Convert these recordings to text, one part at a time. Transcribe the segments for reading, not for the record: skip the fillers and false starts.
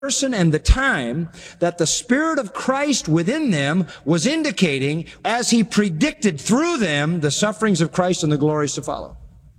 person and the time that the Spirit of Christ within them was indicating as He predicted through them the sufferings of Christ and the glories to follow.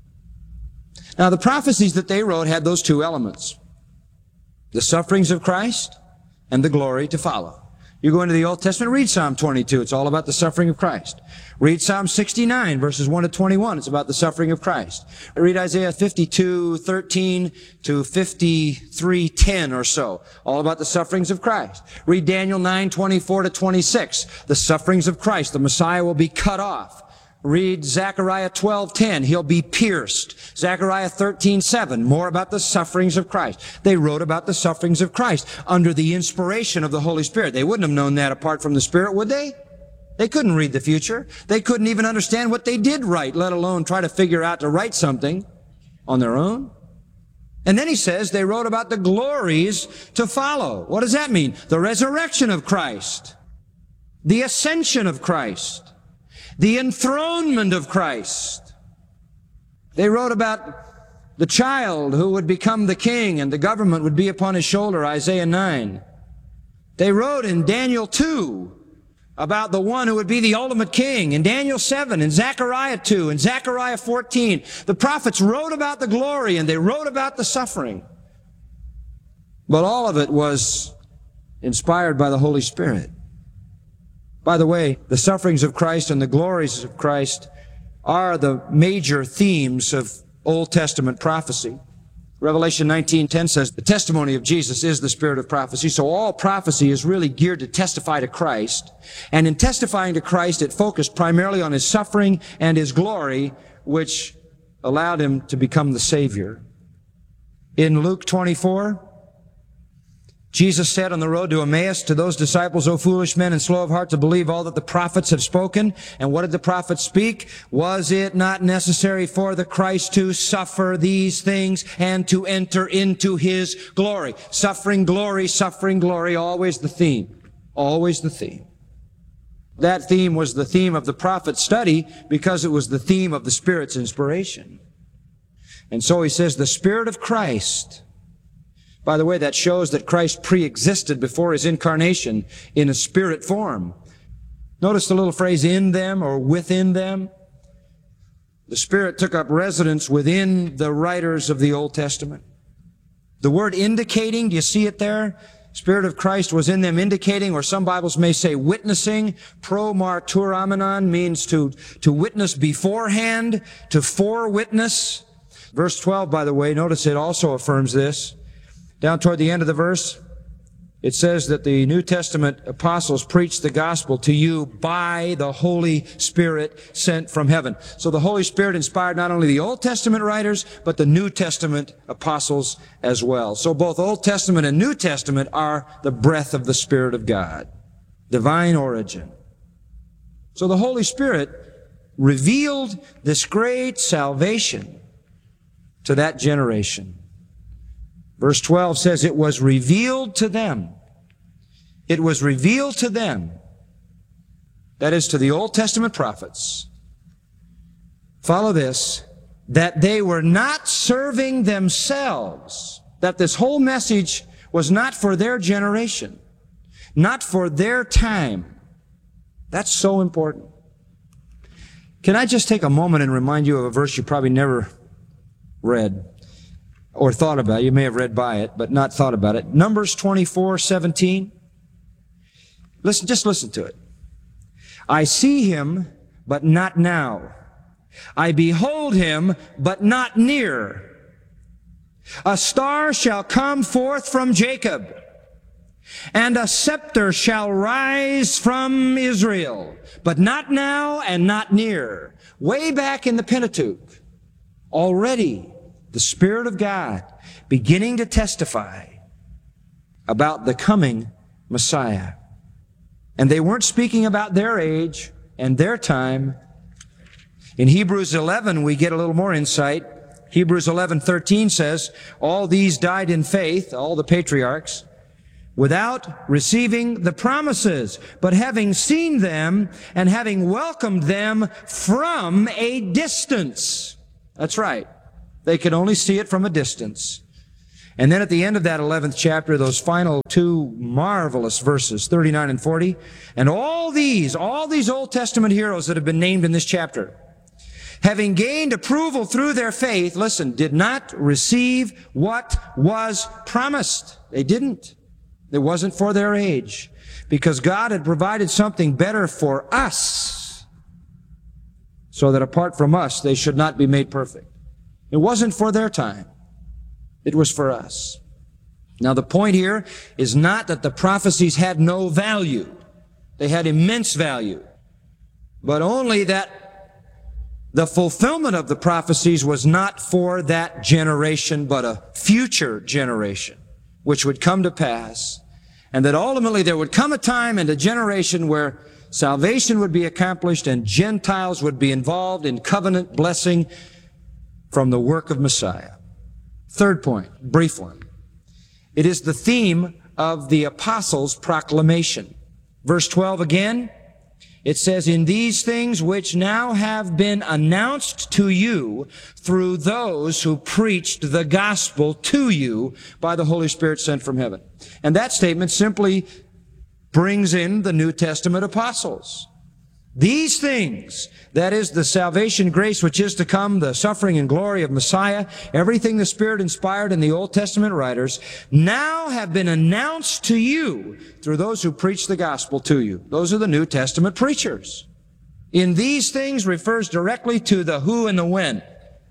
Now, the prophecies that they wrote had those two elements: the sufferings of Christ and the glory to follow. You go into the Old Testament, read Psalm 22. It's all about the suffering of Christ. Read Psalm 69, verses 1 to 21. It's about the suffering of Christ. Read Isaiah 52:13 to 53:10 or so. All about the sufferings of Christ. Read Daniel 9:24 to 26. The sufferings of Christ. The Messiah will be cut off. Read Zechariah 12:10. He'll be pierced. Zechariah 13:7. More about the sufferings of Christ. They wrote about the sufferings of Christ under the inspiration of the Holy Spirit. They wouldn't have known that apart from the Spirit, would they? They couldn't read the future. They couldn't even understand what they did write, let alone try to figure out to write something on their own. And then he says they wrote about the glories to follow. What does that mean? The resurrection of Christ. The ascension of Christ. The enthronement of Christ. They wrote about the child who would become the king and the government would be upon his shoulder, Isaiah 9. They wrote in Daniel 2 about the one who would be the ultimate king, in Daniel 7, in Zechariah 2, in Zechariah 14. The prophets wrote about the glory and they wrote about the suffering. But all of it was inspired by the Holy Spirit. By the way, the sufferings of Christ and the glories of Christ are the major themes of Old Testament prophecy. Revelation 19:10 says the testimony of Jesus is the spirit of prophecy. So all prophecy is really geared to testify to Christ. And in testifying to Christ, it focused primarily on His suffering and His glory, which allowed Him to become the Savior. In Luke 24, Jesus said on the road to Emmaus to those disciples, "O foolish men and slow of heart to believe all that the prophets have spoken." And what did the prophets speak? Was it not necessary for the Christ to suffer these things and to enter into His glory? Suffering, glory, always the theme. Always the theme. That theme was the theme of the prophet's study because it was the theme of the Spirit's inspiration. And so he says, the Spirit of Christ. By the way, that shows that Christ pre-existed before His incarnation in a spirit form. Notice the little phrase, in them or within them. The Spirit took up residence within the writers of the Old Testament. The word indicating, do you see it there? Spirit of Christ was in them, indicating, or some Bibles may say witnessing. Pro marturamenon means to witness beforehand, to forewitness. Verse 12, by the way, notice it also affirms this. Down toward the end of the verse, it says that the New Testament apostles preached the gospel to you by the Holy Spirit sent from heaven. So the Holy Spirit inspired not only the Old Testament writers, but the New Testament apostles as well. So both Old Testament and New Testament are the breath of the Spirit of God, divine origin. So the Holy Spirit revealed this great salvation to that generation. Verse 12 says, it was revealed to them. It was revealed to them. That is, to the Old Testament prophets. Follow this, that they were not serving themselves. That this whole message was not for their generation. Not for their time. That's so important. Can I just take a moment and remind you of a verse you probably never read or thought about? You may have read by it, but not thought about it. Numbers 24:17. Listen, just listen to it. I see him, but not now. I behold him, but not near. A star shall come forth from Jacob, and a scepter shall rise from Israel, but not now and not near. Way back in the Pentateuch, already the Spirit of God beginning to testify about the coming Messiah. And they weren't speaking about their age and their time. In Hebrews 11, we get a little more insight. Hebrews 11:13 says, all these died in faith, all the patriarchs, without receiving the promises, but having seen them and having welcomed them from a distance. That's right. They could only see it from a distance. And then at the end of that 11th chapter, those final two marvelous verses, 39 and 40, and all these Old Testament heroes that have been named in this chapter, having gained approval through their faith, listen, did not receive what was promised. They didn't. It wasn't for their age, because God had provided something better for us, so that apart from us, they should not be made perfect. It wasn't for their time. It was for us. Now, the point here is not that the prophecies had no value. They had immense value. But only that the fulfillment of the prophecies was not for that generation, but a future generation, which would come to pass. And that ultimately there would come a time and a generation where salvation would be accomplished and Gentiles would be involved in covenant blessing from the work of Messiah. Third point, brief one. It is the theme of the apostles' proclamation. Verse 12 again, it says, in these things which now have been announced to you through those who preached the gospel to you by the Holy Spirit sent from heaven. And that statement simply brings in the New Testament apostles. These things, that is the salvation grace which is to come, the suffering and glory of Messiah, everything the Spirit inspired in the Old Testament writers, now have been announced to you through those who preach the gospel to you. Those are the New Testament preachers. In these things refers directly to the who and the when.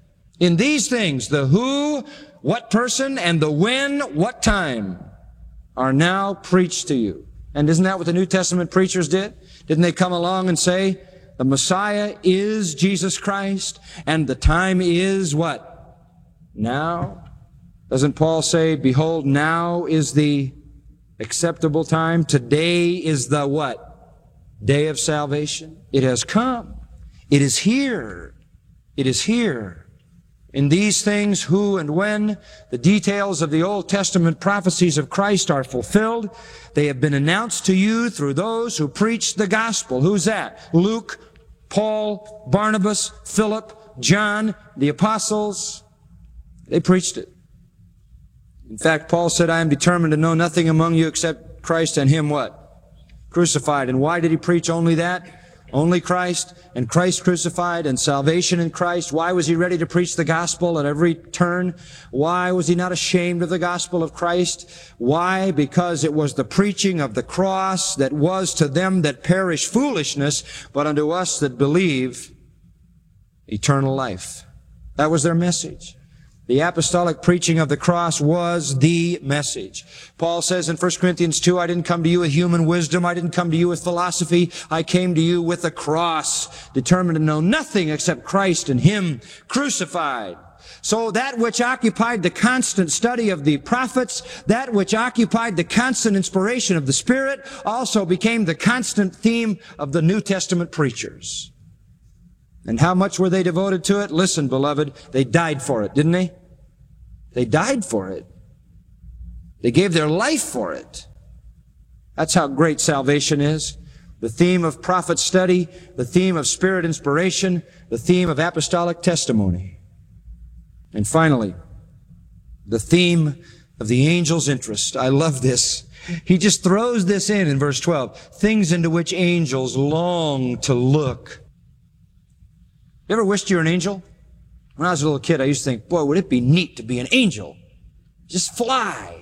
In these things, the who, what person, and the when, what time, are now preached to you. And isn't that what the New Testament preachers did? Didn't they come along and say, the Messiah is Jesus Christ, and the time is what? Now? Doesn't Paul say, behold, now is the acceptable time? Today is the what? Day of salvation. It has come. It is here. It is here. In these things, who and when the details of the Old Testament prophecies of Christ are fulfilled, they have been announced to you through those who preach the gospel. Who's that? Luke, Paul, Barnabas, Philip, John, the apostles. They preached it. In fact, Paul said, I am determined to know nothing among you except Christ and Him what? Crucified. And why did he preach only that? Only Christ and Christ crucified and salvation in Christ. Why was he ready to preach the gospel at every turn? Why was he not ashamed of the gospel of Christ? Why? Because it was the preaching of the cross that was to them that perish foolishness, but unto us that believe eternal life. That was their message. The apostolic preaching of the cross was the message. Paul says in 1 Corinthians 2, I didn't come to you with human wisdom. I didn't come to you with philosophy. I came to you with the cross, determined to know nothing except Christ and Him crucified. So that which occupied the constant study of the prophets, that which occupied the constant inspiration of the Spirit, also became the constant theme of the New Testament preachers. And how much were they devoted to it? Listen, beloved, they died for it, didn't they? They died for it. They gave their life for it. That's how great salvation is. The theme of prophet study, the theme of Spirit inspiration, the theme of apostolic testimony. And finally, the theme of the angel's interest. I love this. He just throws this in verse 12. Things into which angels long to look. You ever wished you were an angel? When I was a little kid, I used to think, boy, would it be neat to be an angel? Just fly,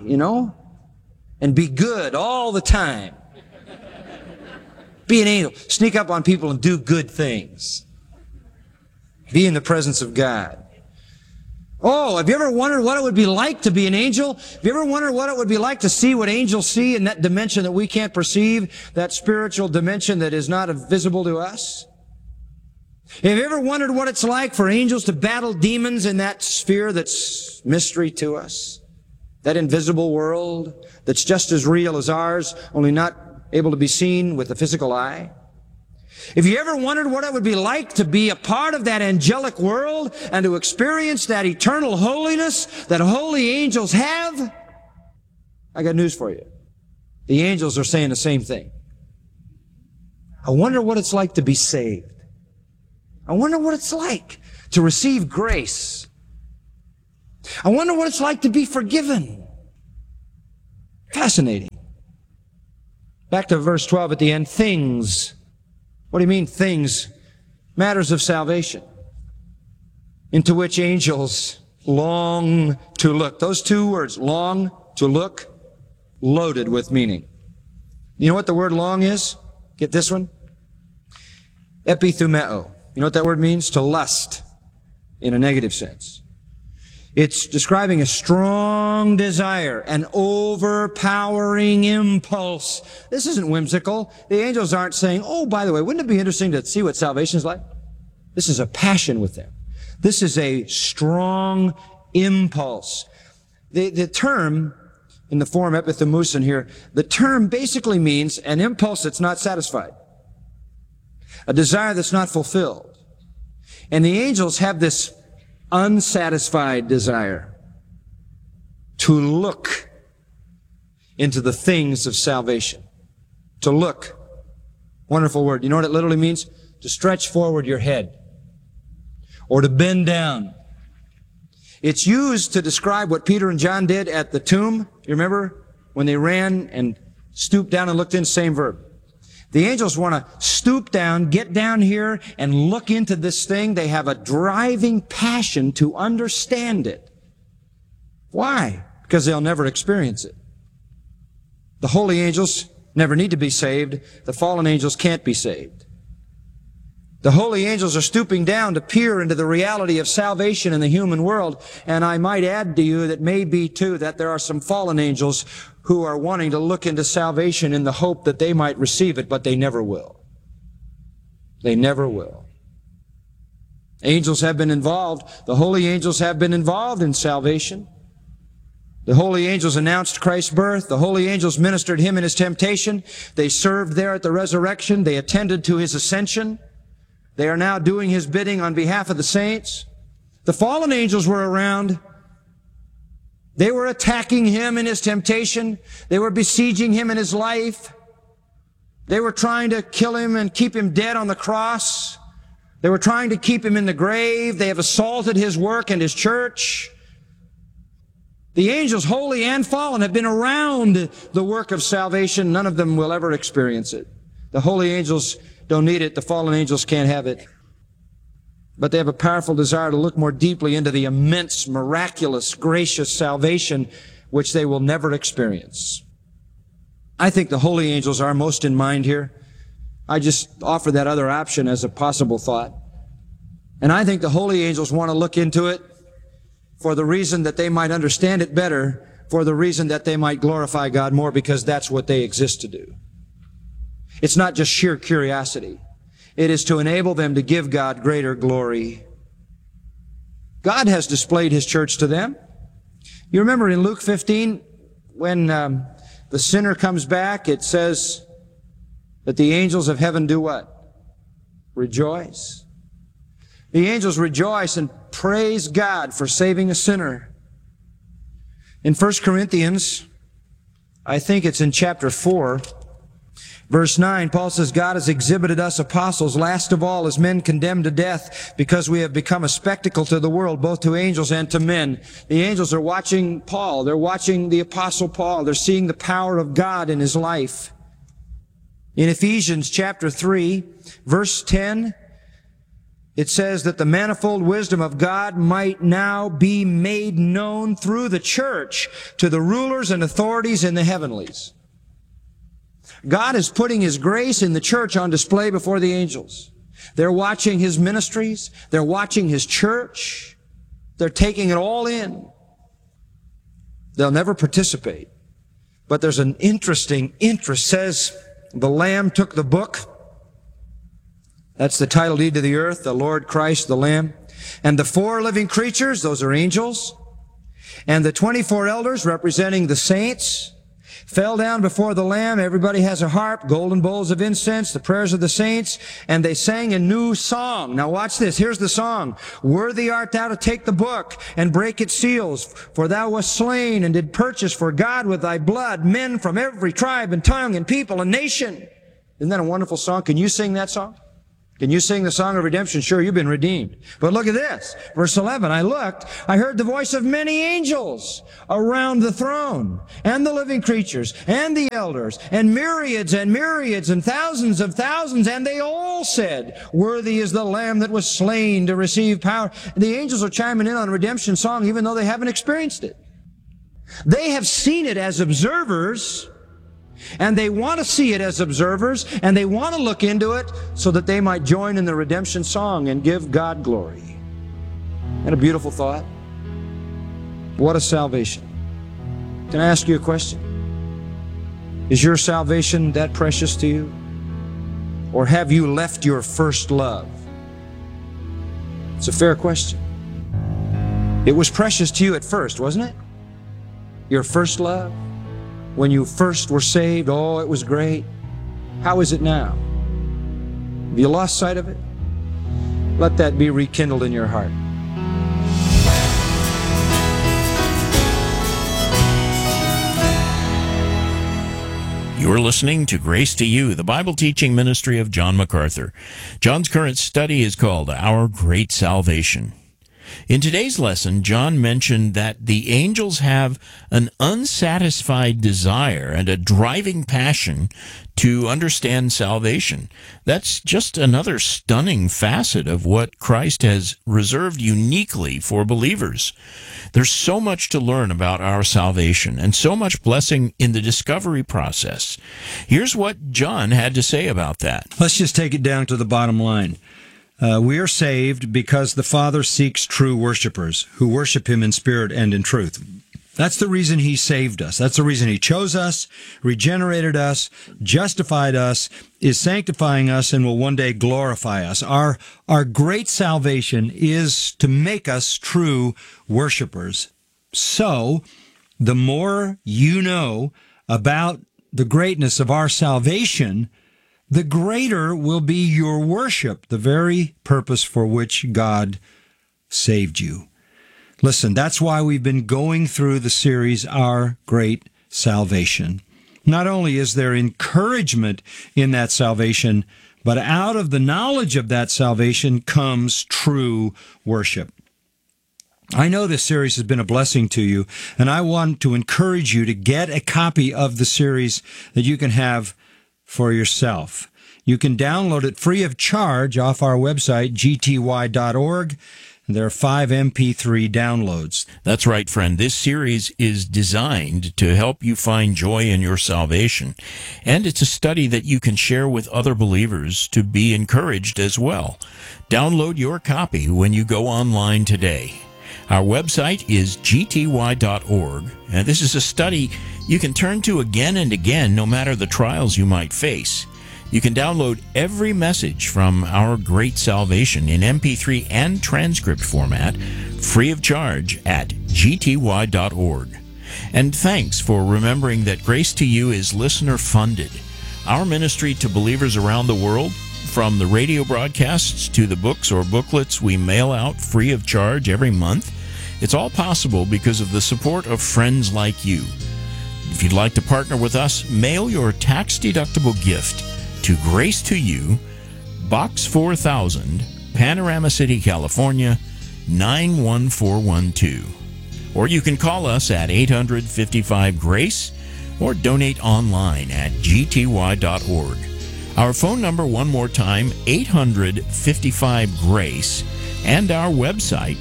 and be good all the time. Be an angel. Sneak up on people and do good things. Be in the presence of God. Oh, have you ever wondered what it would be like to be an angel? Have you ever wondered what it would be like to see what angels see in that dimension that we can't perceive, that spiritual dimension that is not visible to us? Have you ever wondered what it's like for angels to battle demons in that sphere that's mystery to us? That invisible world that's just as real as ours, only not able to be seen with the physical eye? If you ever wondered what it would be like to be a part of that angelic world and to experience that eternal holiness that holy angels have, I got news for you. The angels are saying the same thing. I wonder what it's like to be saved. I wonder what it's like to receive grace. I wonder what it's like to be forgiven. Fascinating. Back to verse 12 at the end. Things. What do you mean, things? Matters of salvation, into which angels long to look. Those two words, long to look, loaded with meaning. You know what the word long is? Get this one? Epithumeo. You know what that word means? To lust, in a negative sense. It's describing a strong desire, an overpowering impulse. This isn't whimsical. The angels aren't saying, oh, by the way, wouldn't it be interesting to see what salvation is like? This is a passion with them. This is a strong impulse. The term, in the form epithumusin here, the term basically means an impulse that's not satisfied, a desire that's not fulfilled. And the angels have this unsatisfied desire to look into the things of salvation. To look. Wonderful word. You know what it literally means? To stretch forward your head or to bend down. It's used to describe what Peter and John did at the tomb. You remember when they ran and stooped down and looked in? Same verb. The angels want to stoop down, get down here, and look into this thing. They have a driving passion to understand it. Why? Because they'll never experience it. The holy angels never need to be saved. The fallen angels can't be saved. The holy angels are stooping down to peer into the reality of salvation in the human world. And I might add to you that may be too that there are some fallen angels who are wanting to look into salvation in the hope that they might receive it, but they never will. They never will. Angels have been involved. The holy angels have been involved in salvation. The holy angels announced Christ's birth. The holy angels ministered him in his temptation. They served there at the resurrection. They attended to his ascension. They are now doing his bidding on behalf of the saints. The fallen angels were around. They were attacking him in his temptation. They were besieging him in his life. They were trying to kill him and keep him dead on the cross. They were trying to keep him in the grave. They have assaulted his work and his church. The angels, holy and fallen, have been around the work of salvation. None of them will ever experience it. The holy angels don't need it. The fallen angels can't have it. But they have a powerful desire to look more deeply into the immense, miraculous, gracious salvation which they will never experience. I think the holy angels are most in mind here. I just offer that other option as a possible thought. And I think the holy angels want to look into it for the reason that they might understand it better, for the reason that they might glorify God more, because that's what they exist to do. It's not just sheer curiosity. It is to enable them to give God greater glory. God has displayed his church to them. You remember in Luke 15, when the sinner comes back, it says that the angels of heaven do what? Rejoice. The angels rejoice and praise God for saving a sinner. In 1 Corinthians, I think it's in chapter 4, Verse 9, Paul says, God has exhibited us apostles, last of all, as men condemned to death, because we have become a spectacle to the world, both to angels and to men. The angels are watching Paul. They're watching the apostle Paul. They're seeing the power of God in his life. In Ephesians chapter 3, verse 10, it says that the manifold wisdom of God might now be made known through the church to the rulers and authorities in the heavenlies. God is putting his grace in the church on display before the angels. They're watching his ministries. They're watching his church. They're taking it all in. They'll never participate. But there's an interesting interest. Says, the Lamb took the book. That's the title deed to the earth, the Lord Christ, the Lamb. And the 4 living creatures, those are angels. And the 24 elders representing the saints fell down before the Lamb. Everybody has a harp, golden bowls of incense, the prayers of the saints, and they sang a new song. Now watch this. Here's the song. Worthy art thou to take the book and break its seals, for thou wast slain and did purchase for God with thy blood men from every tribe and tongue and people and nation. Isn't that a wonderful song? Can you sing that song? Can you sing the song of redemption? Sure, you've been redeemed. But look at this. Verse 11, I looked, I heard the voice of many angels around the throne, and the living creatures, and the elders, and myriads and thousands of thousands, and they all said, worthy is the Lamb that was slain to receive power. The angels are chiming in on a redemption song even though they haven't experienced it. They have seen it as observers, and they want to see it as observers, and they want to look into it so that they might join in the redemption song and give God glory. And a beautiful thought. What a salvation. Can I ask you a question? Is your salvation that precious to you? Or have you left your first love? It's a fair question. It was precious to you at first, wasn't it? Your first love? When you first were saved, oh, it was great. How is it now? Have you lost sight of it? Let that be rekindled in your heart. You're listening to Grace to You, the Bible teaching ministry of John MacArthur. John's current study is called Our Great Salvation. In today's lesson, John mentioned that the angels have an unsatisfied desire and a driving passion to understand salvation. That's just another stunning facet of what Christ has reserved uniquely for believers. There's so much to learn about our salvation and so much blessing in the discovery process. Here's what John had to say about that. Let's just take it down to the bottom line. We are saved because the Father seeks true worshipers who worship Him in spirit and in truth. That's the reason He saved us. That's the reason He chose us, regenerated us, justified us, is sanctifying us, and will one day glorify us. Our great salvation is to make us true worshipers. So, the more you know about the greatness of our salvation, the greater will be your worship, the very purpose for which God saved you. Listen, that's why we've been going through the series, Our Great Salvation. Not only is there encouragement in that salvation, but out of the knowledge of that salvation comes true worship. I know this series has been a blessing to you, and I want to encourage you to get a copy of the series that you can have for yourself. You can download it free of charge off our website, gty.org. There are 5 MP3 downloads. That's right, friend. This series is designed to help you find joy in your salvation. And it's a study that you can share with other believers to be encouraged as well. Download your copy when you go online today. Our website is gty.org, and this is a study you can turn to again and again no matter the trials you might face. You can download every message from Our Great Salvation in MP3 and transcript format, free of charge at gty.org. And thanks for remembering that Grace to You is listener-funded. Our ministry to believers around the world, from the radio broadcasts to the books or booklets we mail out free of charge every month, it's all possible because of the support of friends like you. If you'd like to partner with us, mail your tax-deductible gift to Grace to You, Box 4000, Panorama City, California, 91412. Or you can call us at 855-GRACE or donate online at gty.org. Our phone number, one more time, 855-GRACE, and our website,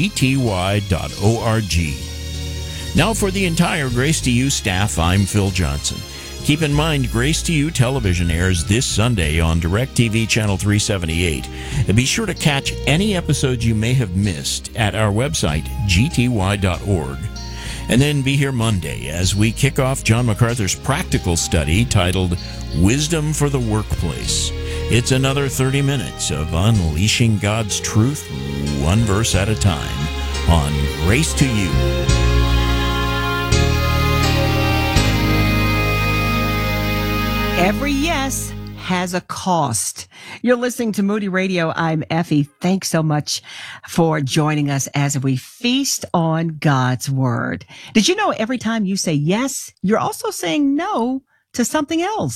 gty.org. Now for the entire Grace to You staff, I'm Phil Johnson. Keep in mind, Grace to You television airs this Sunday on DirecTV Channel 378. And be sure to catch any episodes you may have missed at our website, gty.org. And then be here Monday as we kick off John MacArthur's practical study titled Wisdom for the Workplace. It's another 30 minutes of unleashing God's truth, one verse at a time, on Grace to You. Every yes has a cost. You're listening to Moody Radio. I'm Effie. Thanks so much for joining us as we feast on God's Word. Did you know every time you say yes, you're also saying no to something else?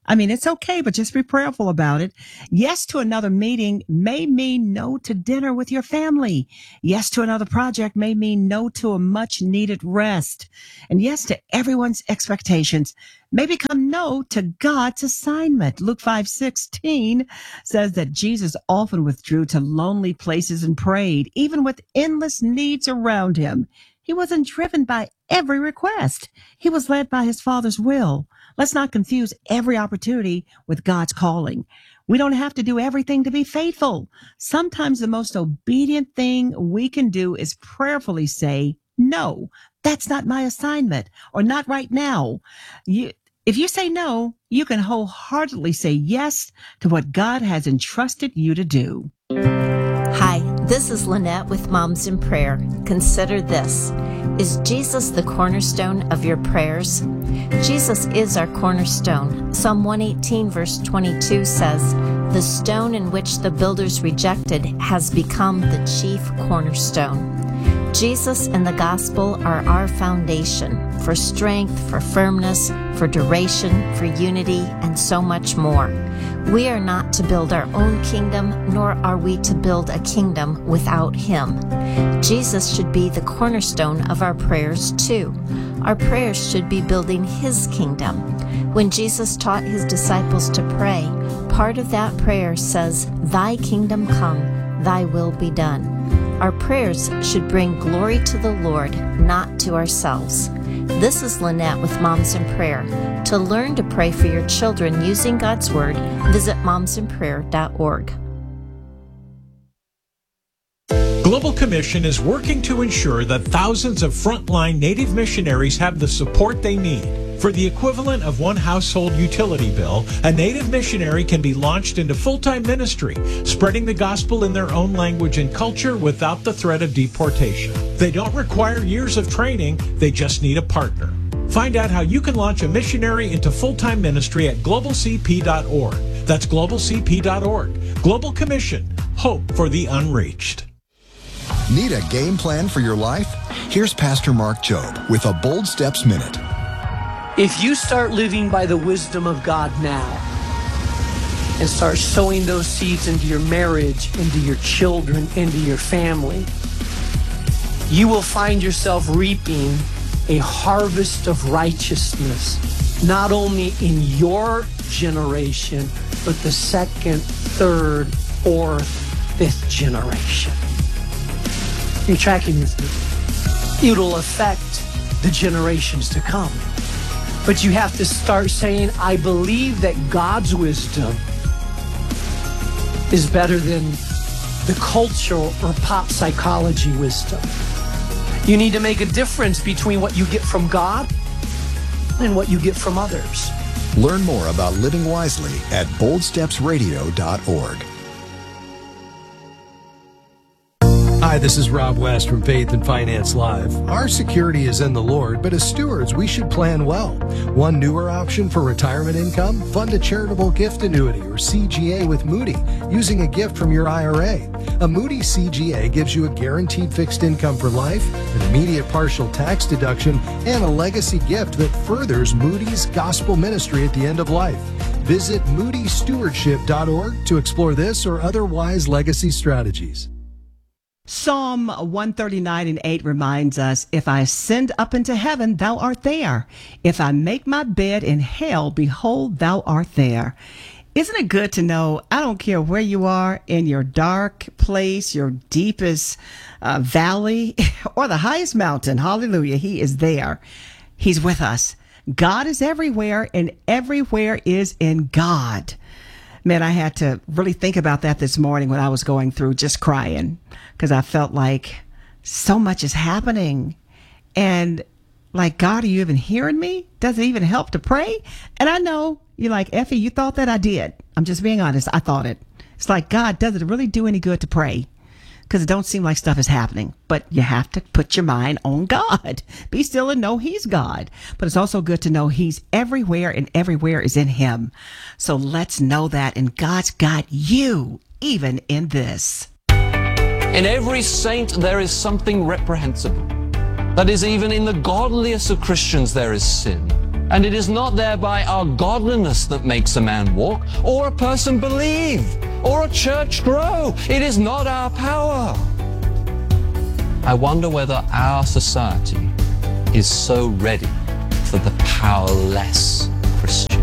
I mean, it's okay, but just be prayerful about it. Yes to another meeting may mean no to dinner with your family. Yes to another project may mean no to a much needed rest. And yes to everyone's expectations may become no to God's assignment. Luke 5:16 says that Jesus often withdrew to lonely places and prayed, even with endless needs around him. He wasn't driven by every request. He was led by his Father's will. Let's not confuse every opportunity with God's calling. We don't have to do everything to be faithful. Sometimes the most obedient thing we can do is prayerfully say, no, that's not my assignment, or not right now. If you say no, you can wholeheartedly say yes to what God has entrusted you to do. Hi, this is Lynette with Moms in Prayer. Consider this. Is Jesus the cornerstone of your prayers? Jesus is our cornerstone. Psalm 118 verse 22 says, "The stone in which the builders rejected has become the chief cornerstone." Jesus and the gospel are our foundation for strength, for firmness, for duration, for unity, and so much more. We are not to build our own kingdom, nor are we to build a kingdom without Him. Jesus should be the cornerstone of our prayers too. Our prayers should be building His kingdom. When Jesus taught His disciples to pray, part of that prayer says, "Thy kingdom come, thy will be done." Our prayers should bring glory to the Lord, not to ourselves. This is Lynette with Moms in Prayer. To learn to pray for your children using God's Word, visit momsinprayer.org. Global Commission is working to ensure that thousands of frontline Native missionaries have the support they need. For the equivalent of one household utility bill, a Native missionary can be launched into full-time ministry, spreading the gospel in their own language and culture without the threat of deportation. They don't require years of training, they just need a partner. Find out how you can launch a missionary into full-time ministry at globalcp.org. That's globalcp.org. Global Commission, hope for the unreached. Need a game plan for your life? Here's Pastor Mark Jobe with a Bold Steps Minute. If you start living by the wisdom of God now and start sowing those seeds into your marriage, into your children, into your family, you will find yourself reaping a harvest of righteousness, not only in your generation, but the second, third, fourth, fifth generation. You're tracking with me. It'll affect the generations to come. But you have to start saying, I believe that God's wisdom is better than the cultural or pop psychology wisdom. You need to make a difference between what you get from God and what you get from others. Learn more about living wisely at boldstepsradio.org. Hi, this is Rob West from Faith and Finance Live. Our security is in the Lord, but as stewards, we should plan well. One newer option for retirement income? Fund a charitable gift annuity or CGA with Moody using a gift from your IRA. A Moody CGA gives you a guaranteed fixed income for life, an immediate partial tax deduction, and a legacy gift that furthers Moody's gospel ministry at the end of life. Visit moodystewardship.org to explore this or other wise legacy strategies. Psalm 139:8 reminds us, if I ascend up into heaven, thou art there. If I make my bed in hell, behold, thou art there. Isn't it good to know, I don't care where you are, in your dark place, your deepest valley, or the highest mountain, hallelujah, He is there. He's with us. God is everywhere, and everywhere is in God. Man, I had to really think about that this morning when I was going through just crying, because I felt like so much is happening. And like, God, are you even hearing me? Does it even help to pray? And I know you're like, Effie, you thought that? I did. I'm just being honest. I thought it. It's like, God, does it really do any good to pray? Because it don't seem like stuff is happening. But you have to put your mind on God. Be still and know He's God. But it's also good to know He's everywhere, and everywhere is in Him. So let's know that. And God's got you, even in this. In every saint there is something reprehensible. That is, even in the godliest of Christians there is sin. And it is not thereby our godliness that makes a man walk, or a person believe, or a church grow. It is not our power. I wonder whether our society is so ready for the powerless Christian.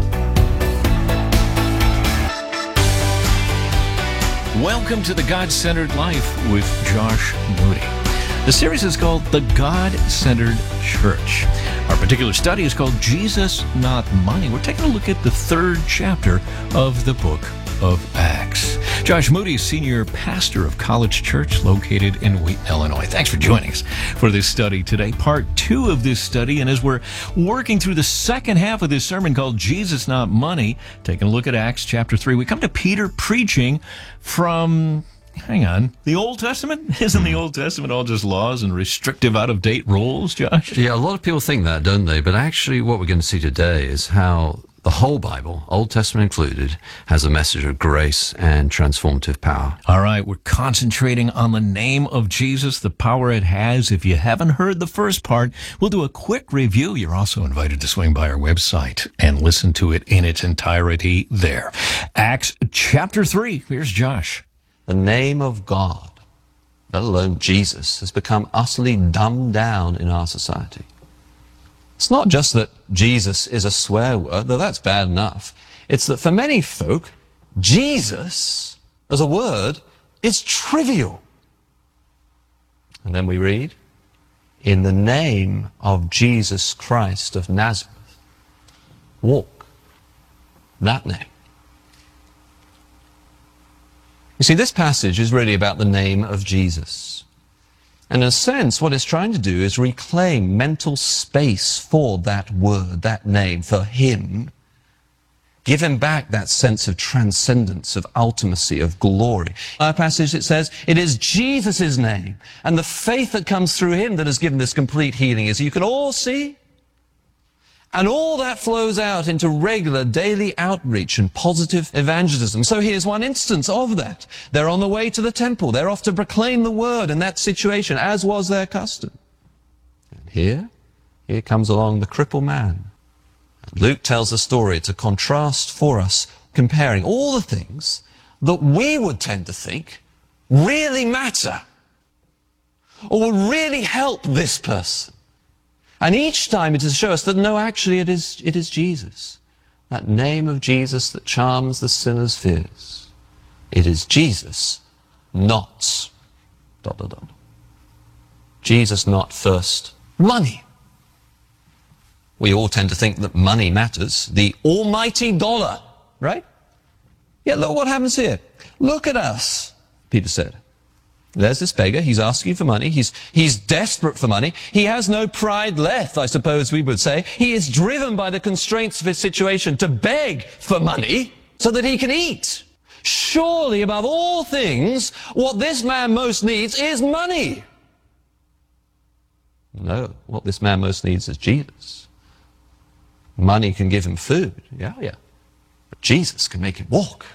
Welcome to the God-Centered Life with Josh Moody. The series is called The God-Centered Church. Our particular study is called Jesus, Not Money. We're taking a look at the third chapter of the book of Acts. Josh Moody, senior pastor of College Church located in Wheaton, Illinois. Thanks for joining us for this study today, part 2 of this study. And as we're working through the second half of this sermon called Jesus, Not Money, taking a look at Acts chapter 3, we come to Peter preaching from... Hang on. The Old Testament? Isn't the Old Testament all just laws and restrictive, out-of-date rules, Josh? Yeah, a lot of people think that, don't they? But actually what we're going to see today is how the whole Bible, Old Testament included, has a message of grace and transformative power. All right, we're concentrating on the name of Jesus, the power it has. If you haven't heard the first part, we'll do a quick review. You're also invited to swing by our website and listen to it in its entirety there. Acts chapter 3. Here's Josh. The name of God, let alone Jesus, has become utterly dumbed down in our society. It's not just that Jesus is a swear word, though that's bad enough. It's that for many folk, Jesus, as a word, is trivial. And then we read, in the name of Jesus Christ of Nazareth, walk. That name. You see, this passage is really about the name of Jesus. And in a sense, what it's trying to do is reclaim mental space for that word, that name, for him. Give him back that sense of transcendence, of ultimacy, of glory. Our passage, it says, it is Jesus' name and the faith that comes through him that has given this complete healing, as you can all see. And all that flows out into regular daily outreach and positive evangelism. So here's one instance of that. They're on the way to the temple. They're off to proclaim the word in that situation, as was their custom. And here comes along the crippled man. And Luke tells the story to contrast for us, comparing all the things that we would tend to think really matter or will really help this person. And each time it is to show us that no, actually it is Jesus. That name of Jesus that charms the sinner's fears. It is Jesus, not... ... Jesus, not first money. We all tend to think that money matters. The almighty dollar, right? Yeah, look what happens here. Look at us, Peter said. There's this beggar, he's asking for money, he's desperate for money, he has no pride left, I suppose we would say. He is driven by the constraints of his situation to beg for money so that he can eat. Surely, above all things, what this man most needs is money. No, what this man most needs is Jesus. Money can give him food, yeah, but Jesus can make him walk.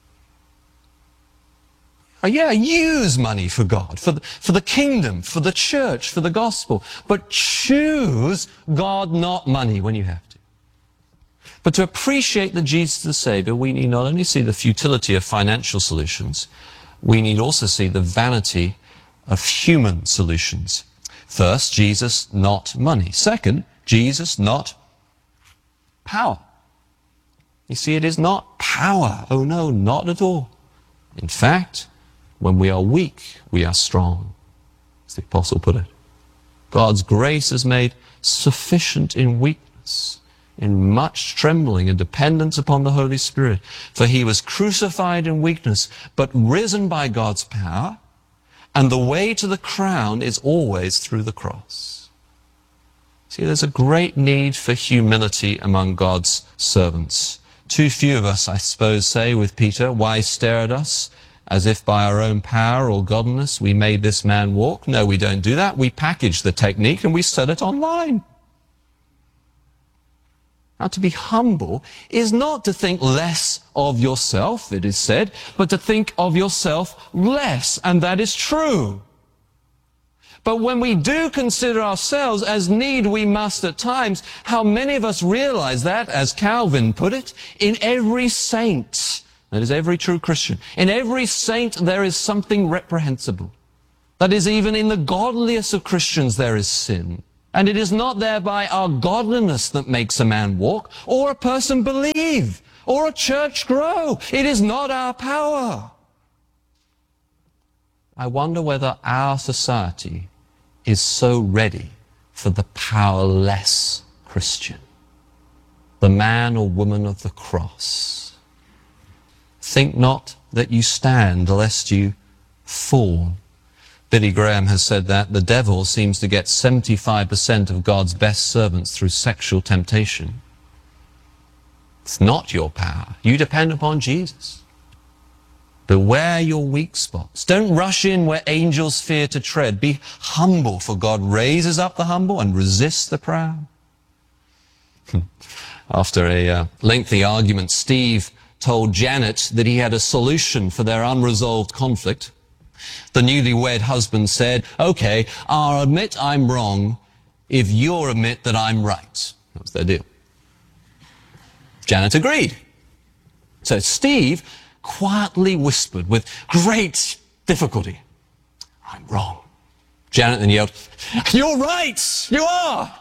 Yeah, use money for God, for the kingdom, for the church, for the gospel. But choose God, not money, when you have to. But to appreciate that Jesus is the Savior, we need not only see the futility of financial solutions, we need also see the vanity of human solutions. First, Jesus, not money. Second, Jesus, not power. You see, it is not power. Oh no, not at all. In fact, when we are weak, we are strong, as the apostle put it. God's grace is made sufficient in weakness, in much trembling and dependence upon the Holy Spirit. For he was crucified in weakness, but risen by God's power, and the way to the crown is always through the cross. See, there's a great need for humility among God's servants. Too few of us, I suppose, say with Peter, why stare at us? As if by our own power or godliness we made this man walk. No, we don't do that. We package the technique and we sell it online. Now, to be humble is not to think less of yourself, it is said, but to think of yourself less, and that is true. But when we do consider ourselves as need, we must at times. How many of us realize that, as Calvin put it, in every saint, that is every true Christian, in every saint there is something reprehensible. That is, even in the godliest of Christians there is sin. And it is not thereby our godliness that makes a man walk, or a person believe, or a church grow. It is not our power. I wonder whether our society is so ready for the powerless Christian, the man or woman of the cross. Think not that you stand lest you fall. Billy Graham has said that the devil seems to get 75% of God's best servants through sexual temptation. It's not your power. You depend upon Jesus. Beware your weak spots. Don't rush in where angels fear to tread. Be humble, for God raises up the humble and resists the proud. After a lengthy argument, Steve told Janet that he had a solution for their unresolved conflict. The newlywed husband said, "Okay, I'll admit I'm wrong if you'll admit that I'm right." That was their deal. Janet agreed. So Steve quietly whispered with great difficulty, "I'm wrong." Janet then yelled, "You're right! You are!"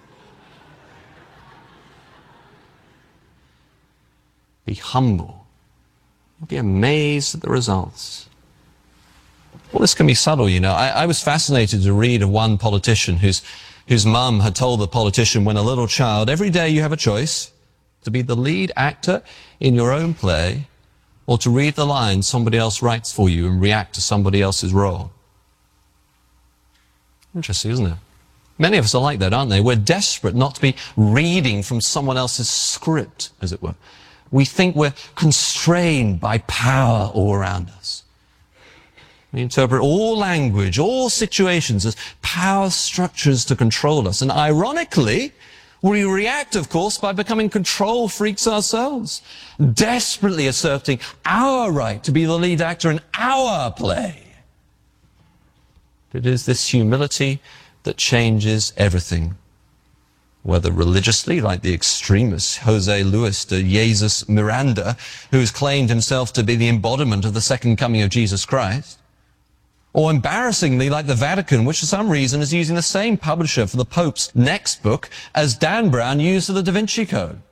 Be humble. You'll be amazed at the results. Well, this can be subtle, you know. I was fascinated to read of one politician whose mum had told the politician when a little child, every day you have a choice to be the lead actor in your own play or to read the lines somebody else writes for you and react to somebody else's role. Interesting, isn't it? Many of us are like that, aren't they? We're desperate not to be reading from someone else's script, as it were. We think we're constrained by power all around us. We interpret all language, all situations as power structures to control us. And ironically, we react, of course, by becoming control freaks ourselves, desperately asserting our right to be the lead actor in our play. It is this humility that changes everything, whether religiously, like the extremist Jose Luis de Jesus Miranda, who has claimed himself to be the embodiment of the second coming of Jesus Christ, or embarrassingly, like the Vatican, which for some reason is using the same publisher for the Pope's next book as Dan Brown used for the Da Vinci Code.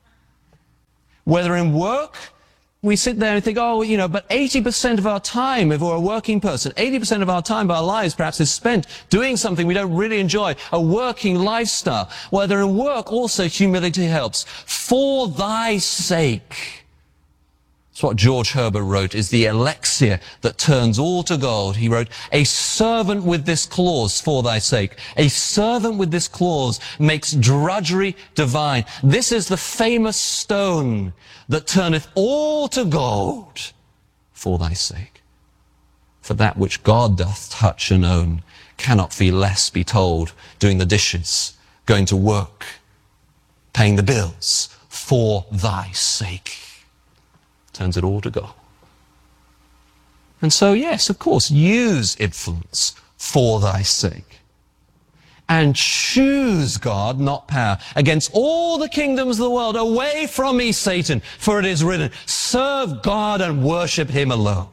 Whether in work, we sit there and think, oh, you know, but 80% of our time, if we're a working person, 80% of our time, of our lives perhaps is spent doing something we don't really enjoy, a working lifestyle. Whether in work also humility helps. For thy sake. That's what George Herbert wrote, is the elixir that turns all to gold. He wrote, a servant with this clause, for thy sake. A servant with this clause makes drudgery divine. This is the famous stone that turneth all to gold, for thy sake. For that which God doth touch and own cannot be less be told, doing the dishes, going to work, paying the bills, for thy sake. Turns it all to gold. And so, yes, of course, use influence for thy sake. And choose God, not power, against all the kingdoms of the world. Away from me, Satan, for it is written, serve God and worship him alone.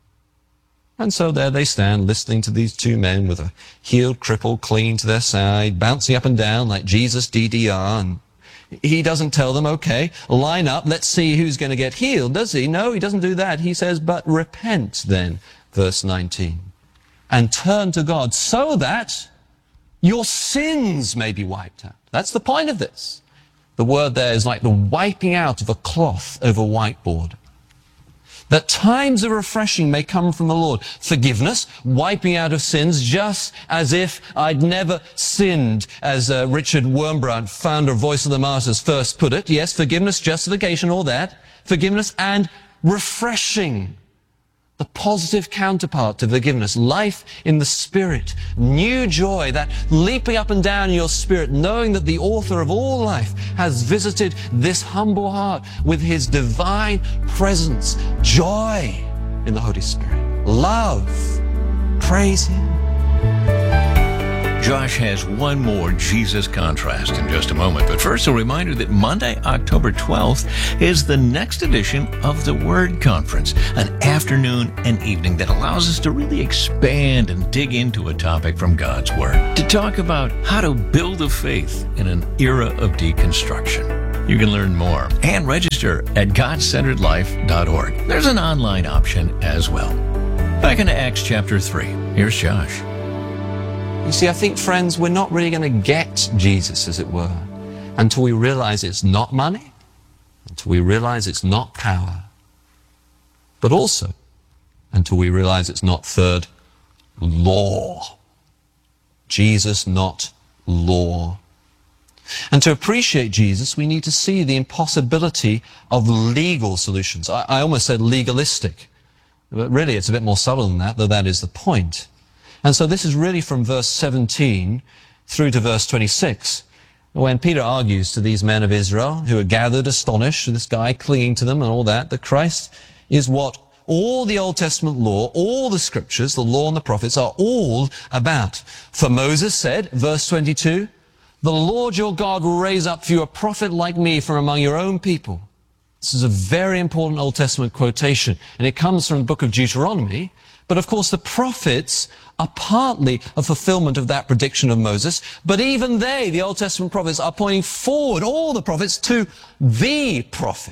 And so there they stand, listening to these two men with a healed cripple clean to their side, bouncing up and down like Jesus DDR, and he doesn't tell them, okay, line up, let's see who's going to get healed, does he? No, he doesn't do that. He says, but repent then, verse 19, and turn to God so that your sins may be wiped out. That's the point of this. The word there is like the wiping out of a cloth over a whiteboard. That times of refreshing may come from the Lord. Forgiveness, wiping out of sins, just as if I'd never sinned, as Richard Wurmbrand, founder of Voice of the Martyrs, first put it. Yes, forgiveness, justification, all that. Forgiveness and refreshing. The positive counterpart to forgiveness. Life in the Spirit. New joy, that leaping up and down in your spirit, knowing that the author of all life has visited this humble heart with his divine presence. Joy in the Holy Spirit. Love. Praise him. Josh has one more Jesus contrast in just a moment. But first, a reminder that Monday, October 12th is the next edition of the Word Conference, an afternoon and evening that allows us to really expand and dig into a topic from God's Word, to talk about how to build a faith in an era of deconstruction. You can learn more and register at GodCenteredLife.org. There's an online option as well. Back into Acts chapter 3. Here's Josh. You see, I think, friends, we're not really going to get Jesus, as it were, until we realize it's not money, until we realize it's not power, but also until we realize it's not, third, law. Jesus, not law. And to appreciate Jesus, we need to see the impossibility of legal solutions. I almost said legalistic, but really it's a bit more subtle than that, though that is the point. And so this is really from verse 17 through to verse 26, when Peter argues to these men of Israel who are gathered astonished, this guy clinging to them and all that Christ is what all the Old Testament law, all the scriptures, the law and the prophets are all about. For Moses said, verse 22, "The Lord your God will raise up for you a prophet like me from among your own people." This is a very important Old Testament quotation, and it comes from the book of Deuteronomy. But of course, the prophets are partly a fulfillment of that prediction of Moses. But even they, the Old Testament prophets, are pointing forward, all the prophets, to the prophet.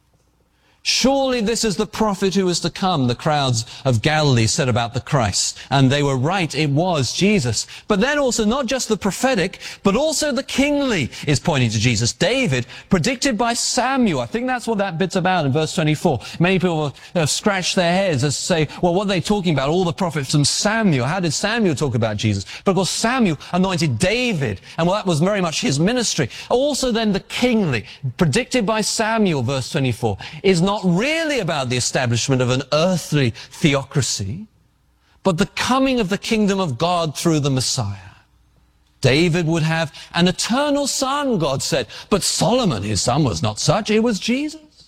Surely this is the prophet who is to come, the crowds of Galilee said about the Christ. And they were right, it was Jesus. But then also not just the prophetic, but also the kingly is pointing to Jesus. David, predicted by Samuel, I think that's what that bit's about in verse 24. Many people have scratched their heads as to say, well, what are they talking about? All the prophets from Samuel. How did Samuel talk about Jesus? But of course Samuel anointed David, and well, that was very much his ministry. Also then the kingly, predicted by Samuel, verse 24, is not really about the establishment of an earthly theocracy, but the coming of the kingdom of God through the Messiah. David would have an eternal son, God said, but Solomon, his son, was not such. It was Jesus.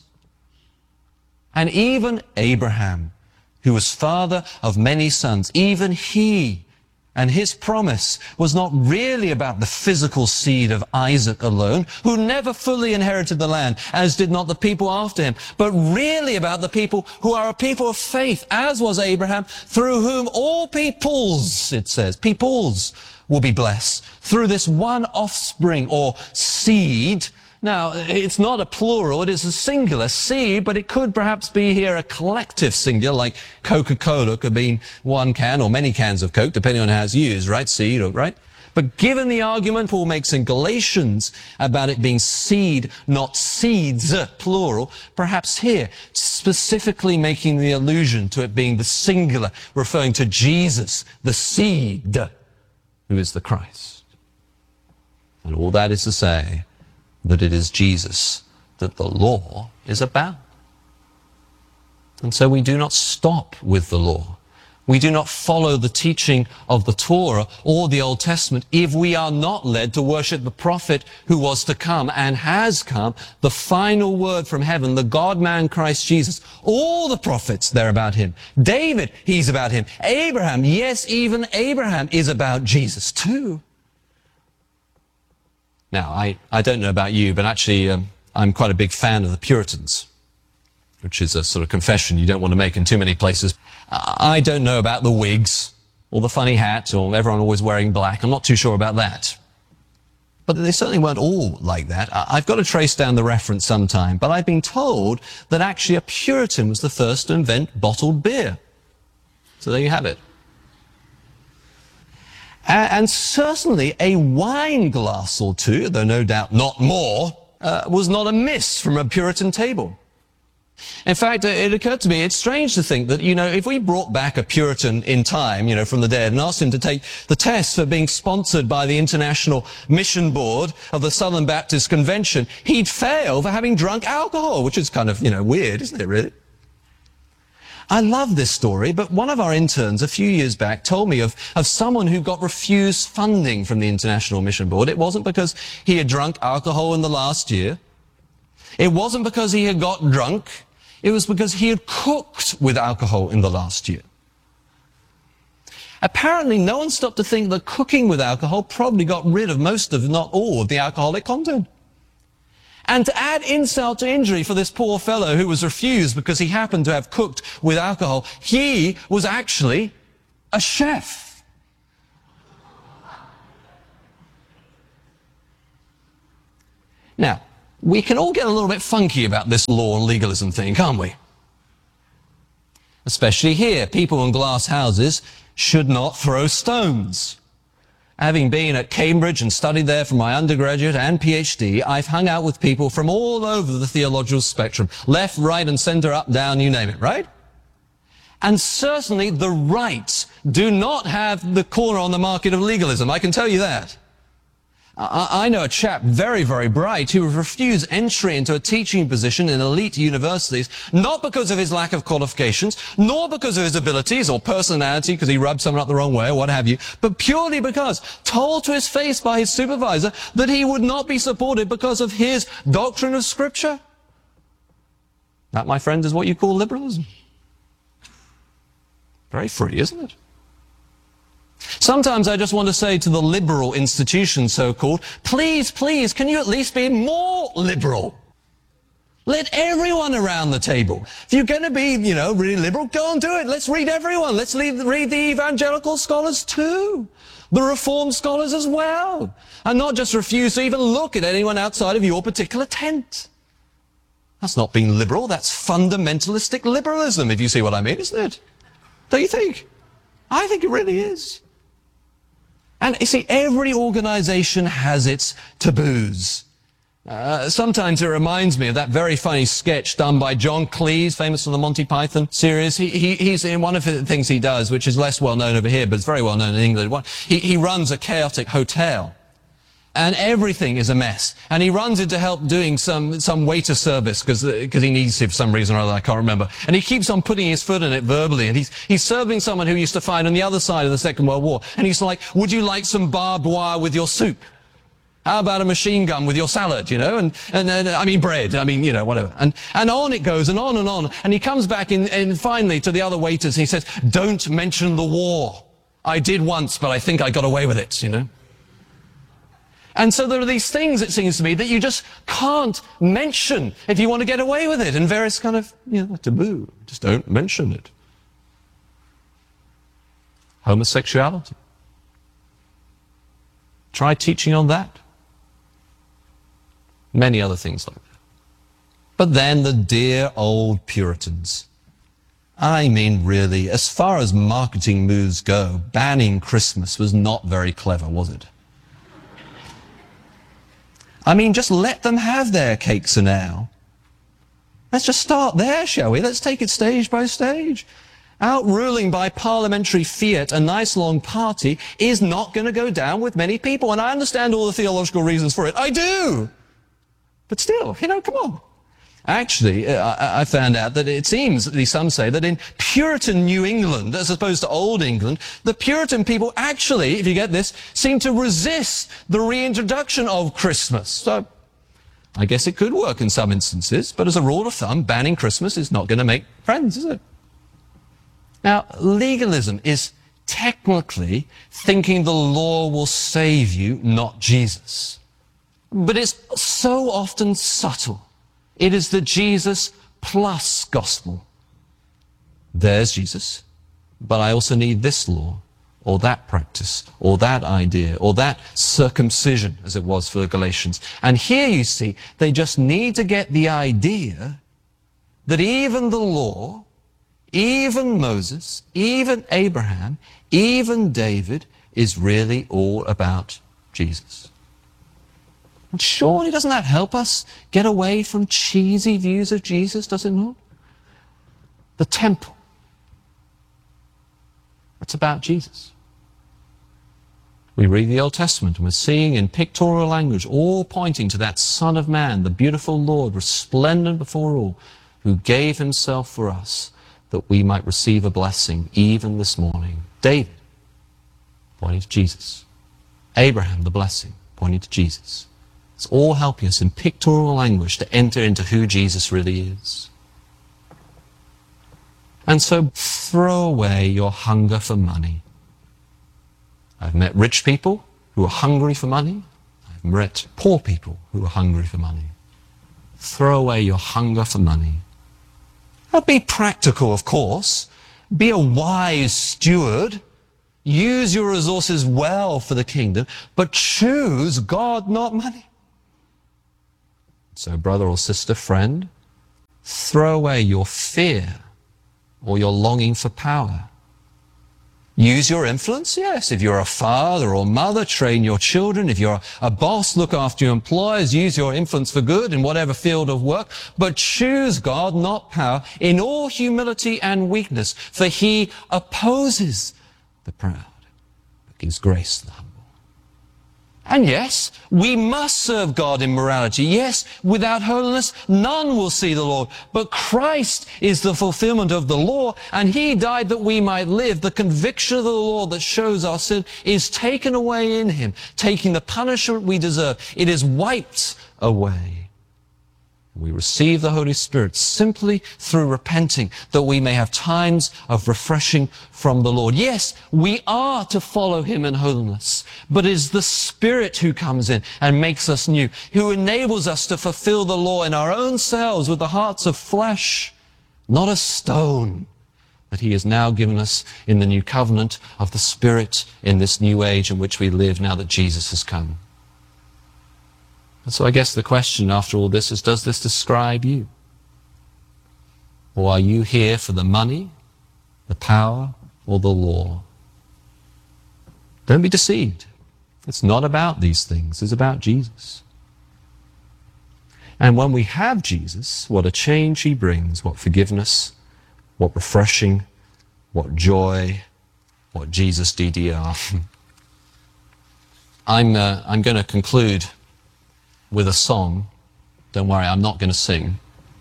And even Abraham, who was father of many sons, even he and his promise was not really about the physical seed of Isaac alone, who never fully inherited the land, as did not the people after him, but really about the people who are a people of faith, as was Abraham, through whom all peoples, it says, peoples will be blessed, through this one offspring or seed. Now, it's not a plural, it is a singular, seed, but it could perhaps be here a collective singular, like Coca-Cola could mean one can or many cans of Coke, depending on how it's used, right? Seed, right? But given the argument Paul makes in Galatians about it being seed, not seeds, plural, perhaps here, specifically making the allusion to it being the singular, referring to Jesus, the seed, who is the Christ. And all that is to say, that it is Jesus that the law is about. And so we do not stop with the law. We do not follow the teaching of the Torah or the Old Testament if we are not led to worship the prophet who was to come and has come, the final word from heaven, the God-man Christ Jesus. All the prophets, they're about him. David, he's about him. Abraham, yes, even Abraham is about Jesus too. Now, I don't know about you, but actually I'm quite a big fan of the Puritans, which is a sort of confession you don't want to make in too many places. I don't know about the wigs, or the funny hat, or everyone always wearing black. I'm not too sure about that. But they certainly weren't all like that. I've got to trace down the reference sometime, but I've been told that actually a Puritan was the first to invent bottled beer. So there you have it. And certainly a wine glass or two, though no doubt not more, was not amiss from a Puritan table. In fact, it occurred to me, it's strange to think that, if we brought back a Puritan in time, from the dead and asked him to take the test for being sponsored by the International Mission Board of the Southern Baptist Convention, he'd fail for having drunk alcohol, which is kind of, weird, isn't it, really? I love this story, but one of our interns a few years back told me of someone who got refused funding from the International Mission Board. It wasn't because he had drunk alcohol in the last year. It wasn't because he had got drunk. It was because he had cooked with alcohol in the last year. Apparently, no one stopped to think that cooking with alcohol probably got rid of most of, if not all, of the alcoholic content. And to add insult to injury for this poor fellow who was refused because he happened to have cooked with alcohol, he was actually a chef. Now, we can all get a little bit funky about this law and legalism thing, can't we? Especially here, people in glass houses should not throw stones. Having been at Cambridge and studied there for my undergraduate and PhD, I've hung out with people from all over the theological spectrum. Left, right, and center, up, down, you name it, right? And certainly the right do not have the corner on the market of legalism, I can tell you that. I know a chap very, very bright who refused entry into a teaching position in elite universities, not because of his lack of qualifications, nor because of his abilities or personality, because he rubbed someone up the wrong way or what have you, but purely because told to his face by his supervisor that he would not be supported because of his doctrine of Scripture. That, my friend, is what you call liberalism. Very free, isn't it? Sometimes I just want to say to the liberal institutions, so-called, please, please, can you at least be more liberal? Let everyone around the table. If you're going to be, really liberal, go and do it. Let's read everyone. Let's read the evangelical scholars too. The Reformed scholars as well. And not just refuse to even look at anyone outside of your particular tent. That's not being liberal. That's fundamentalistic liberalism, if you see what I mean, isn't it? Don't you think? I think it really is. And you see, every organization has its taboos. Sometimes it reminds me of that very funny sketch done by John Cleese, famous for the Monty Python series. He's in one of the things he does, which is less well known over here, but it's very well known in England. He runs a chaotic hotel. And everything is a mess. And he runs in to help doing some waiter service because he needs to for some reason or other, I can't remember. And he keeps on putting his foot in it verbally. And he's serving someone who used to fight on the other side of the Second World War. And he's like, would you like some barbed wire with your soup? How about a machine gun with your salad, and bread, whatever. And on it goes, and on and on. And he comes back and finally to the other waiters and he says, don't mention the war. I did once, but I think I got away with it, And so there are these things, it seems to me, that you just can't mention if you want to get away with it, and various kind of, taboo. Just don't mention it. Homosexuality. Try teaching on that. Many other things like that. But then the dear old Puritans. I mean, really, as far as marketing moves go, banning Christmas was not very clever, was it? I mean, just let them have their cakes and ale. Let's just start there, shall we? Let's take it stage by stage. Outruling by parliamentary fiat a nice long party is not going to go down with many people. And I understand all the theological reasons for it. I do. But still, come on. Actually, I found out that it seems, at least some say, that in Puritan New England, as opposed to Old England, the Puritan people actually, if you get this, seem to resist the reintroduction of Christmas. So, I guess it could work in some instances, but as a rule of thumb, banning Christmas is not going to make friends, is it? Now, legalism is technically thinking the law will save you, not Jesus. But it's so often subtle. It is the Jesus plus gospel. There's Jesus, but I also need this law, or that practice, or that idea, or that circumcision, as it was for the Galatians. And here you see, they just need to get the idea that even the law, even Moses, even Abraham, even David is really all about Jesus. And surely doesn't that help us get away from cheesy views of Jesus, does it not? The temple. It's about Jesus. We read the Old Testament and we're seeing in pictorial language, all pointing to that Son of Man, the beautiful Lord, resplendent before all, who gave himself for us that we might receive a blessing even this morning. David, pointing to Jesus. Abraham, the blessing, pointing to Jesus. It's all helping us in pictorial language to enter into who Jesus really is. And so throw away your hunger for money. I've met rich people who are hungry for money. I've met poor people who are hungry for money. Throw away your hunger for money. Now, be practical, of course. Be a wise steward. Use your resources well for the kingdom, but choose God, not money. So, brother or sister, friend, throw away your fear or your longing for power. Use your influence, yes. If you're a father or mother, train your children. If you're a boss, look after your employers. Use your influence for good in whatever field of work. But choose God, not power, in all humility and weakness. For he opposes the proud, but gives grace to the humble. And yes, we must serve God in morality. Yes, without holiness, none will see the Lord. But Christ is the fulfillment of the law, and he died that we might live. The conviction of the law that shows our sin is taken away in him, taking the punishment we deserve. It is wiped away. We receive the Holy Spirit simply through repenting, that we may have times of refreshing from the Lord. Yes, we are to follow him in holiness, but it is the Spirit who comes in and makes us new, who enables us to fulfill the law in our own selves with the hearts of flesh, not of stone, that he has now given us in the new covenant of the Spirit in this new age in which we live now that Jesus has come. And so I guess the question after all this is, does this describe you? Or are you here for the money, the power, or the law? Don't be deceived. It's not about these things. It's about Jesus. And when we have Jesus, what a change he brings, what forgiveness, what refreshing, what joy, what Jesus DDR. I'm going to conclude with a song. Don't worry, I'm not going to sing.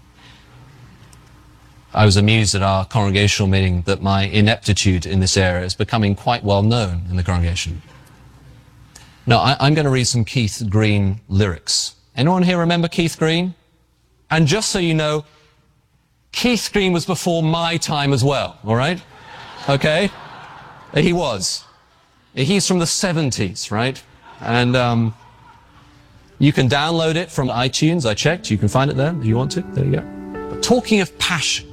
I was amused at our congregational meeting that my ineptitude in this area is becoming quite well known in the congregation. Now, I'm going to read some Keith Green lyrics. Anyone here remember Keith Green? And just so you know, Keith Green was before my time as well, all right? Okay? He was. He's from the 70s, right? And you can download it from iTunes. I checked. You can find it there if you want to. There you go. But talking of passion,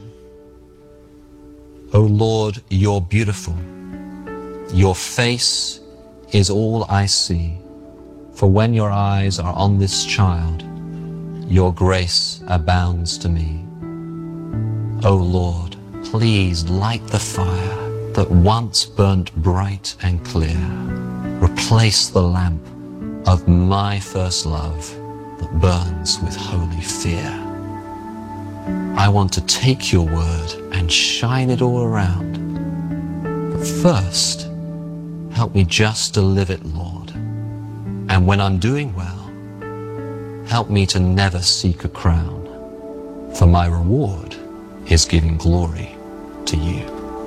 O Lord, you're beautiful. Your face is all I see. For when your eyes are on this child, your grace abounds to me. O Lord, please light the fire that once burnt bright and clear. Replace the lamp of my first love that burns with holy fear. I want to take your word and shine it all around. But first, help me just to live it, Lord. And when I'm doing well, help me to never seek a crown, for my reward is giving glory to you.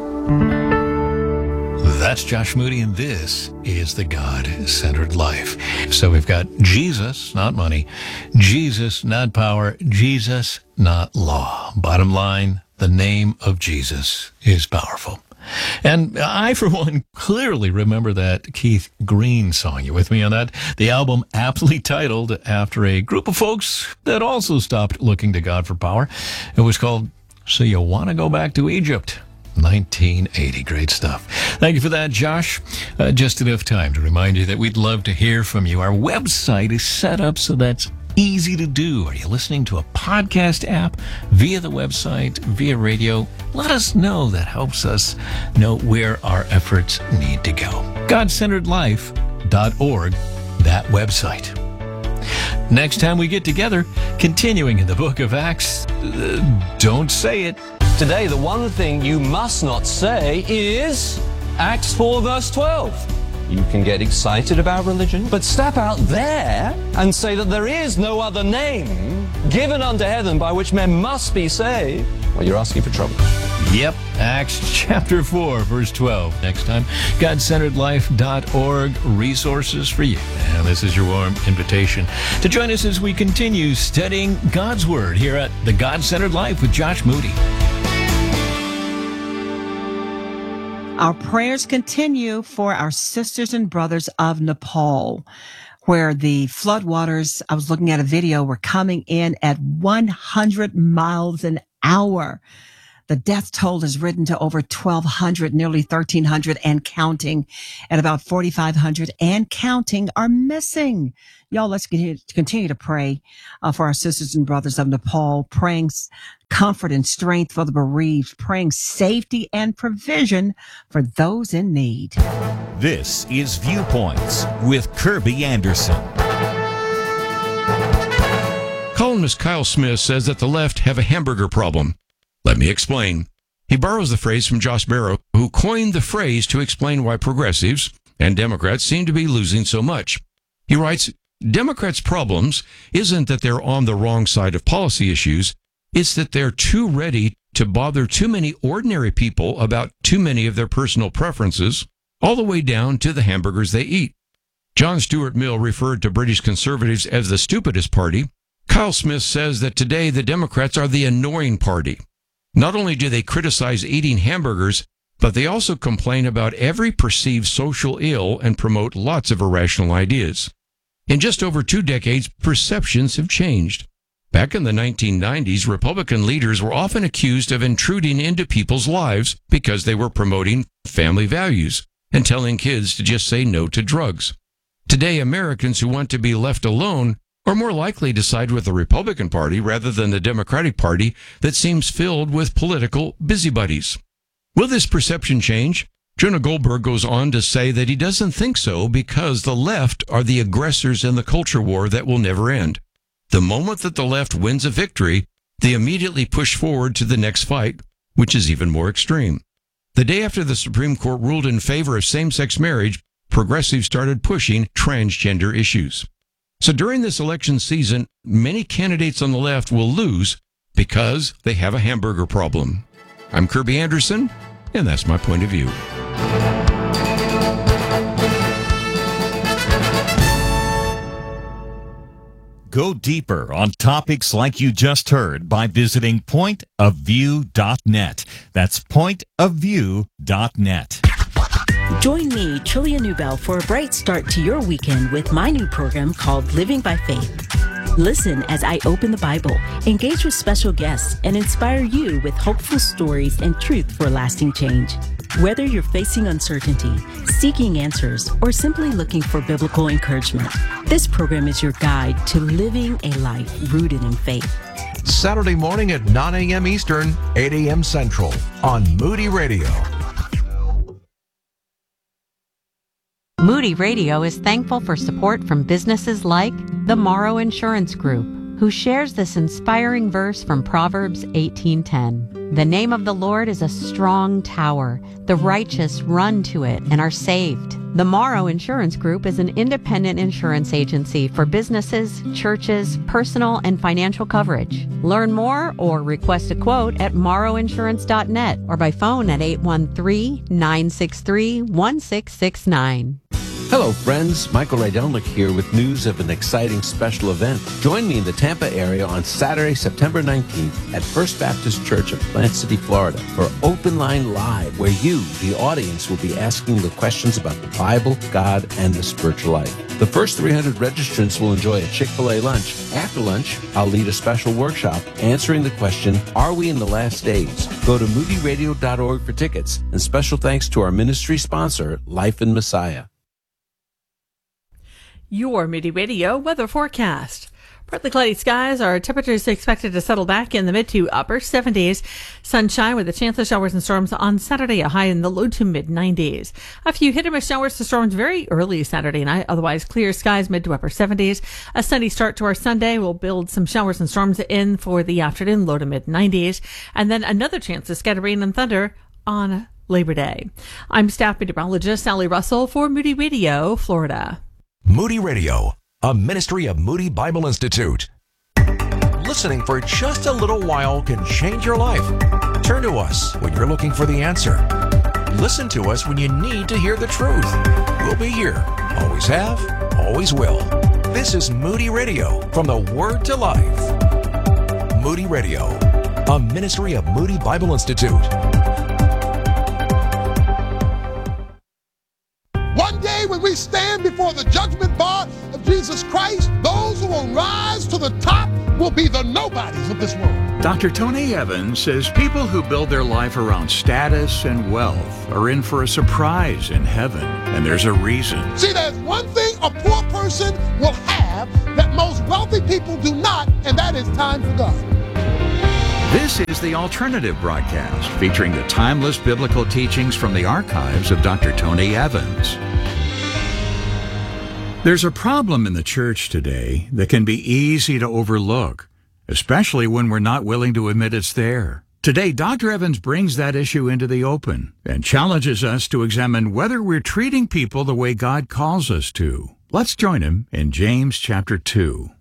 That's Josh Moody, and this is the God-Centered Life. So we've got Jesus, not money, Jesus, not power, Jesus, not law. Bottom line, the name of Jesus is powerful. And I, for one, clearly remember that Keith Green song. You with me on that? The album aptly titled after a group of folks that also stopped looking to God for power. It was called So You Want to Go Back to Egypt? 1980. Great stuff. Thank you for that, Josh. Just enough time to remind you that we'd love to hear from you. Our website is set up so that's easy to do. Are you listening to a podcast app via the website, via radio? Let us know. That helps us know where our efforts need to go. GodCenteredLife.org, that website. Next time we get together, continuing in the book of Acts, don't say it. Today, the one thing you must not say is Acts 4 verse 12. You can get excited about religion, but step out there and say that there is no other name given under heaven by which men must be saved. Well, you're asking for trouble. Yep, Acts chapter 4, verse 12. Next time, GodCenteredLife.org, resources for you. And this is your warm invitation to join us as we continue studying God's Word here at The God-Centered Life with Josh Moody. Our prayers continue for our sisters and brothers of Nepal, where the floodwaters, I was looking at a video, were coming in at 100 miles an hour. The death toll has risen to over 1,200, nearly 1,300 and counting, and about 4,500 and counting are missing. Y'all, let's continue to pray for our sisters and brothers of Nepal, praying comfort and strength for the bereaved, praying safety and provision for those in need. This is Viewpoints with Kirby Anderson. Columnist Kyle Smith says that the left have a hamburger problem. Let me explain. He borrows the phrase from Josh Barro, who coined the phrase to explain why progressives and Democrats seem to be losing so much. He writes, Democrats' problems isn't that they're on the wrong side of policy issues, it's that they're too ready to bother too many ordinary people about too many of their personal preferences, all the way down to the hamburgers they eat. John Stuart Mill referred to British conservatives as the stupidest party. Kyle Smith says that today the Democrats are the annoying party. Not only do they criticize eating hamburgers, but they also complain about every perceived social ill and promote lots of irrational ideas. In just over 2 decades, perceptions have changed. Back in the 1990s, Republican leaders were often accused of intruding into people's lives because they were promoting family values and telling kids to just say no to drugs. Today, Americans who want to be left alone are more likely to side with the Republican Party rather than the Democratic Party that seems filled with political busybodies. Will this perception change? Jonah Goldberg goes on to say that he doesn't think so because the left are the aggressors in the culture war that will never end. The moment that the left wins a victory, they immediately push forward to the next fight, which is even more extreme. The day after the Supreme Court ruled in favor of same-sex marriage, progressives started pushing transgender issues. So during this election season, many candidates on the left will lose because they have a hamburger problem. I'm Kirby Anderson, and that's my point of view. Go deeper on topics like you just heard by visiting pointofview.net. That's pointofview.net. Join me, Trillia Newbell, for a bright start to your weekend with my new program called Living by Faith. Listen as I open the Bible, engage with special guests, and inspire you with hopeful stories and truth for lasting change. Whether you're facing uncertainty, seeking answers, or simply looking for biblical encouragement, this program is your guide to living a life rooted in faith. Saturday morning at 9 a.m. Eastern, 8 a.m. Central on Moody Radio. Moody Radio is thankful for support from businesses like the Morrow Insurance Group, who shares this inspiring verse from Proverbs 18:10. The name of the Lord is a strong tower. The righteous run to it and are saved. The Morrow Insurance Group is an independent insurance agency for businesses, churches, personal and financial coverage. Learn more or request a quote at morrowinsurance.net or by phone at 813-963-1669. Hello, friends. Michael Rydelnik here with news of an exciting special event. Join me in the Tampa area on Saturday, September 19th at First Baptist Church of Plant City, Florida for Open Line Live, where you, the audience, will be asking the questions about the Bible, God, and the spiritual life. The first 300 registrants will enjoy a Chick-fil-A lunch. After lunch, I'll lead a special workshop answering the question, are we in the last days? Go to moodyradio.org for tickets. And special thanks to our ministry sponsor, Life in Messiah. Your Moody Radio weather forecast. Partly cloudy skies. Our temperatures expected to settle back in the mid to upper 70s. Sunshine with a chance of showers and storms on Saturday, a high in the low to mid 90s. A few hit and miss showers to storms very early Saturday night. Otherwise, clear skies mid to upper 70s. A sunny start to our Sunday will build some showers and storms in for the afternoon, low to mid 90s. And then another chance of scattered rain and thunder on Labor Day. I'm staff meteorologist Sally Russell for Moody Radio, Florida. Moody Radio, a ministry of Moody Bible Institute. Listening for just a little while can change your life. Turn to us when you're looking for the answer. Listen to us when you need to hear the truth. We'll be here. Always have, always will. This is Moody Radio, from the Word to Life. Moody Radio, a ministry of Moody Bible Institute. we stand before the judgment bar of Jesus Christ, those who will rise to the top will be the nobodies of this world. Dr. Tony Evans says people who build their life around status and wealth are in for a surprise in heaven, and there's a reason. See, there's one thing a poor person will have that most wealthy people do not, and that is time for God. This is the Alternative Broadcast, featuring the timeless biblical teachings from the archives of Dr. Tony Evans. There's a problem in the church today that can be easy to overlook, especially when we're not willing to admit it's there. Today, Dr. Evans brings that issue into the open and challenges us to examine whether we're treating people the way God calls us to. Let's join him in James chapter 2.